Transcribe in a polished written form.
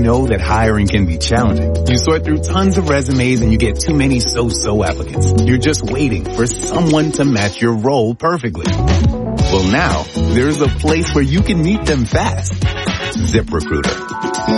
know that hiring can be challenging. You sort through tons of resumes and you get too many so-so applicants. You're just waiting for someone to match your role perfectly. Well, now, there's a place where you can meet them fast. ZipRecruiter.